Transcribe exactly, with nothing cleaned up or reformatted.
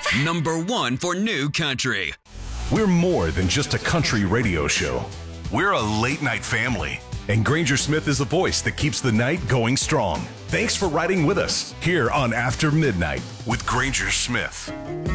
Number one for new country. We're more than just a country radio show. We're a late night family. And Granger Smith is the voice that keeps the night going strong. Thanks for riding with us here on After Midnight with Granger Smith.